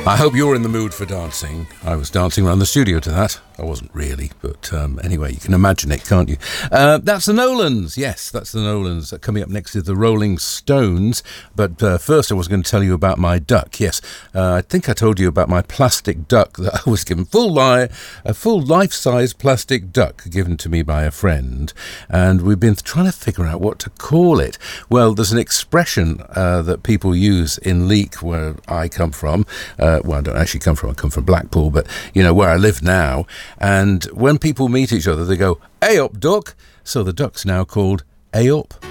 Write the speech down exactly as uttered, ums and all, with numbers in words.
I hope you're in the mood for dancing. I was dancing around the studio to that. I wasn't really, but um, anyway, you can imagine it, can't you? Uh, that's the Nolans. Yes, that's the Nolans. Coming up next is the Rolling Stones. But uh, first I was going to tell you about my duck. Yes, uh, I think I told you about my plastic duck that I was given. Full li- a full life-size plastic duck given to me by a friend. And we've been trying to figure out what to call it. Well, there's an expression uh, that people use in Leek, where I come from. Uh, well, I don't actually come from, I come from Blackpool, but, you know, where I live now. And when people meet each other, they go, "Hey up, duck." So the duck's now called "Hey up."